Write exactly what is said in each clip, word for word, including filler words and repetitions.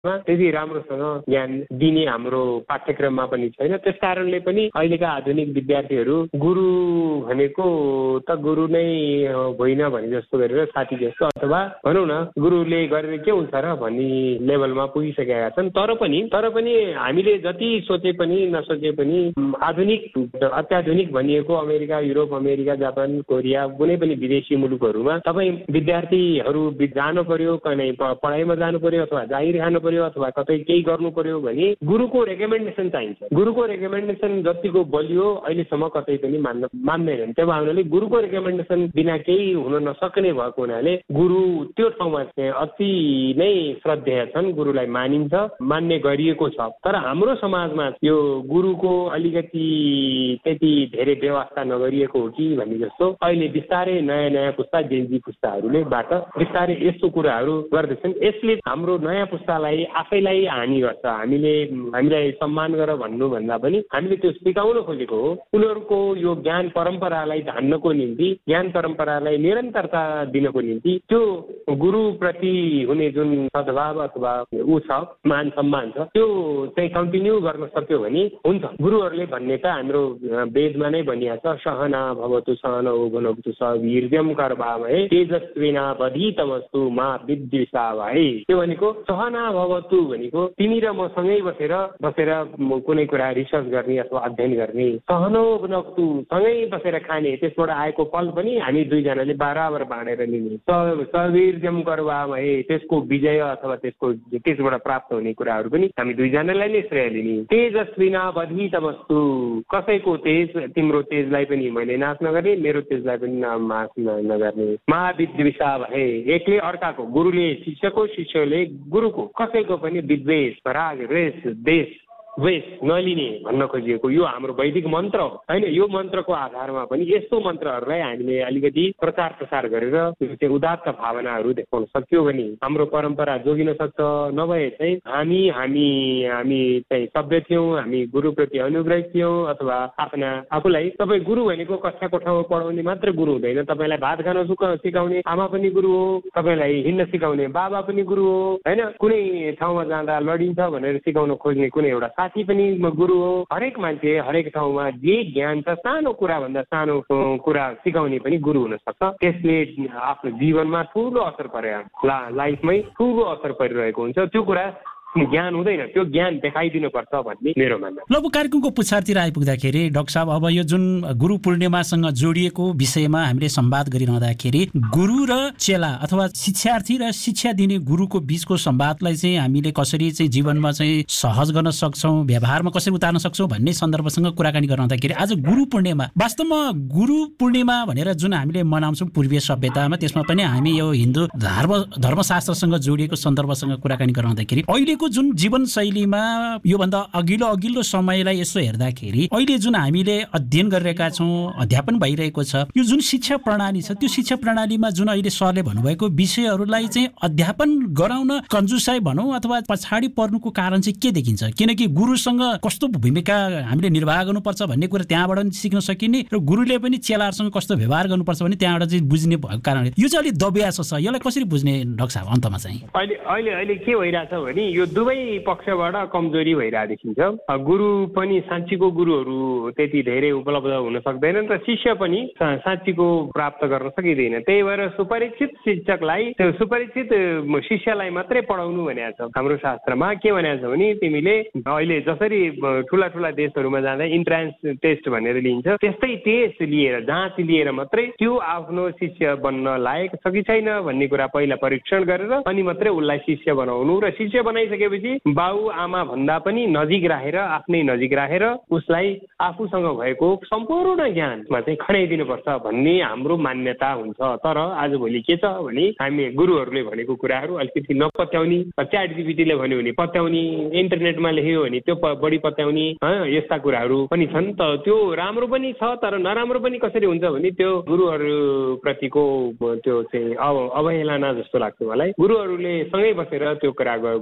त्यति राम्रोसँग ज्ञान दिने हाम्रो पाठ्यक्रममा पनि छैन। त्यस कारणले पनि अहिलेका आधुनिक विद्यार्थीहरू गुरु भनेको त गुरु नै होइन भने जस्तो गरेर साथी जस्तो अथवा भनौँ न गुरुले गरेर के हुन्छ र भन्ने लेभलमा पुगिसकेका छन्। तर पनि तर पनि हामीले जति सोचे पनि नसोचे पनि आधुनिक अत्याधुनिक भनिएको America, Europe, America, Japan, Korea कुनै पनि विदेशी मुलुकहरूमा तपाईँ विद्यार्थीहरू जानु पर्यो, कनै पढाइमा जानु पर्यो अथवा जाहिर खानु पर्यो अथवा कतै केही गर्नु पर्यो भने गुरुको रेकमेन्डेसन चाहिन्छ। गुरुको रेकमेन्डेसन जतिको बलियो अहिलेसम्म कतै पनि मान्न मान्दैनन्। त्यो हुनाले गुरुको रेकमेन्डेसन बिना केही हुन नसक्ने भएको हुनाले गुरु त्यो ठाउँमा चाहिँ अति नै श्रद्धेय छन्, गुरुलाई मानिन्छ, मान्ने गरिएको छ। तर हाम्रो समाजमा यो गुरुको अलिकति त्यति धेरै व्यवस्था नगरिएको हो कि भन्ने जस्तो अहिले बिस्तारै नयाँ नयाँ पुस्ता जेन्जी पुस्ताहरूले बाट बिस्तारै यस्तो कुराहरू गर्दैछन्। यसले हाम्रो नयाँ पुस्तालाई आफैलाई हानि गर्छ। हामीले हामीलाई सम्मान गर भन्नुभन्दा पनि हामीले त्यो सिकाउन खोजेको हो। उनीहरूको यो ज्ञान परम्परालाई धान्नको निम्ति, ज्ञान परम्परालाई निरन्तरता दिनको निम्ति त्यो गुरुप्रति हुने जुन सद्भाव अथवा ऊ छ, मान सम्मान छ, त्यो चाहिँ कन्टिन्यू गर्न सक्यो भने हुन्छ। गुरुहरूले भन्ने त हाम्रो वेदमा नै भनिएको छ, सहना भवतु सहनौ भुनक्तु सह वीर्यं कर्वावहै तेजस्विनावधीतमस्तु मा विद्विषावहै। त्यो भनेको सहना भवतु भनेको तिमी र म सँगै बसेर बसेर कुनै कुरा रिसर्च गर्ने अथवा अध्ययन गर्ने, सहनौ भुनक्तु सँगै बसेर खाने, त्यसबाट आएको फल पनि हामी दुईजनाले बराबर बाँडेर लिने, सवीर्यं कर्वावहै त्यसको विजय अथवा त्यसको त्यसबाट प्राप्त हुने कुराहरू पनि हामी दुईजनालाई नै श्रेय लिने। तेजस्विनावधीतमस्तु कसैको तेज, तिम्रो तेजलाई पनि मैले नाश नगर्ने, मेरो तेजलाई पनि नाश नगर्ने। महाविद्विषावहै एकले अर्काको, गुरुले शिष्यको, शिष्यले गुरुको, कसैको पनि विद्वेष, राग, द्वेष, देश द्वेष नलिने भन्न खोजिएको यो हाम्रो वैदिक मन्त्र हो होइन। यो मन्त्रको आधारमा पनि यस्तो मन्त्रहरूलाई हामीले अलिकति प्रचार प्रसार गरेर त्यो उदात्त भावनाहरू देखाउन सक्यो भने हाम्रो परम्परा जोगिन सक्छ। नभए चाहिँ हामी हामी हामी चाहिँ सभ्य थियौँ, हामी गुरुप्रति अनुग्रहित थियौँ अथवा आफ्ना आफूलाई तपाईँ गुरु भनेको कक्षा कोठामा पढाउने मात्र गुरु हुँदैन। तपाईँलाई भात खान सिकाउने आमा पनि गुरु हो, तपाईँलाई हिँड्न सिकाउने बाबा पनि गुरु हो होइन। कुनै ठाउँमा जाँदा लडिन्छ भनेर सिकाउन खोज्ने कुनै एउटा साथी पनि गुरु हो। हरेक मान्छे हरेक ठाउँमा जे ज्ञान छ, सानो कुरा भन्दा सानो कुरा सिकाउने पनि गुरु हुन सक्छ। त्यसले आफ्नो जीवनमा ठुलो असर परे ला लाइफमै ठुलो असर परिरहेको हुन्छ। त्यो कुरा ज्ञान हुँदैन, त्यो ज्ञान देखाइदिनु पर्छ भन्ने मेरो मान्नु। ल, अब कार्यक्रमको पुछारतिर आइपुग्दाखेरि डाक्टर साहब, अब यो जुन गुरु पूर्णिमासँग जोडिएको विषयमा हामीले संवाद गरिरहँदाखेरि गुरु र चेला अथवा शिक्षार्थी र शिक्षा दिने गुरुको बीचको संवादलाई चाहिँ हामीले कसरी चाहिँ जीवनमा चाहिँ सहज गर्न सक्छौँ, व्यवहारमा कसरी उतार्न सक्छौँ भन्ने सन्दर्भसँग कुराकानी गरिरहँदाखेरि आज गुरु पूर्णिमा, वास्तवमा गुरु पूर्णिमा भनेर जुन हामीले मनाउँछौँ पूर्वीय सभ्यतामा, त्यसमा पनि हामी यो हिन्दू धर्म धर्मशास्त्रसँग जोडिएको सन्दर्भसँग कुराकानी गरिरहँदाखेरि अहिले जुन जीवनशैलीमा योभन्दा अघिल्लो अघिल्लो समयलाई यसो हेर्दाखेरि अहिले जुन हामीले अध्ययन गरिरहेका छौँ, अध्यापन भइरहेको छ, यो जुन शिक्षा प्रणाली छ, त्यो शिक्षा प्रणालीमा जुन अहिले सरले भन्नुभएको विषयहरूलाई चाहिँ अध्यापन गराउन कन्जुसाइ भनौँ अथवा पछाडि पर्नुको कारण चाहिँ के देखिन्छ? किनकि गुरुसँग कस्तो भूमिका हामीले निर्वाह गर्नुपर्छ भन्ने कुरा त्यहाँबाट सिक्न सकिने र गुरुले पनि चेलाहरूसँग कस्तो व्यवहार गर्नुपर्छ भन्ने त्यहाँबाट चाहिँ बुझ्ने भएको कारणले यो चाहिँ अलिक दबियास छ। यसलाई कसरी बुझ्ने डाक्टर साहब अन्तमा चाहिँ? अहिले अहिले अहिले के भइरहेछ भने यो दुवै पक्षबाट कमजोरी भइरहेको देखिन्छ। गुरु पनि साँच्चीको गुरुहरू त्यति धेरै उपलब्ध हुन सक्दैनन् र शिष्य पनि साँच्चीको प्राप्त गर्न सकिँदैन। त्यही भएर सुपरिचित शिक्षकलाई त्यो सुपरिचित शिष्यलाई मात्रै पढाउनु भनेको छ। हाम्रो शास्त्रमा के भनेको छ भने तिमीले अहिले जसरी ठुला ठुला देशहरूमा जाँदा इन्ट्रान्स टेस्ट भनेर लिइन्छ, त्यस्तै टेस्ट लिएर जाँच लिएर मात्रै त्यो आफ्नो शिष्य बन्न लायक छ कि छैन भन्ने कुरा पहिला परीक्षण गरेर अनि मात्रै उसलाई शिष्य बनाउनु र शिष्य बनाइसकेपछि बाउ आमा भन्दा पनि नजिक राखेर आफ्नै नजिक राखेर उसलाई आफूसँग भएको सम्पूर्ण ज्ञानमा चाहिँ खनाइदिनुपर्छ भन्ने हाम्रो मान्यता हुन्छ। तर आजभोलि के छ भने हामी गुरुहरूले भनेको कुराहरू अलिकति नपत्याउने, च्याट जिपिटीले भन्यो भने पत्याउने, इन्टरनेटमा लेख्यो भने त्यो बढी पत्याउने यस्ता कुराहरू पनि छन्। त त्यो राम्रो पनि छ, तर नराम्रो पनि कसरी हुन्छ भने त्यो गुरुहरूप्रतिको त्यो चाहिँ अवहेलना जस्तो लाग्छ मलाई। गुरुहरूले सँगै बसेर त्यो कुरा गर्नुपर्छ,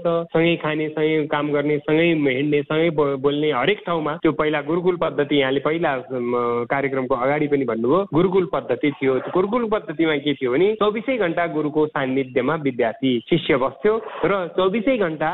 सँगै खाने, सँगै काम गर्ने, सँगै हिँड्ने, सँगै बोल्ने, हरेक ठाउँमा त्यो पहिला गुरुकुल पद्धति यहाँले पहिला कार्यक्रमको अगाडि पनि भन्नुभयो गुरुकुल पद्धति थियो। गुरुकुल पद्धतिमा के थियो भने चौबिसै घण्टा गुरुको सान्निध्यमा विद्यार्थी शिष्य बस्थ्यो र चौबिसै घण्टा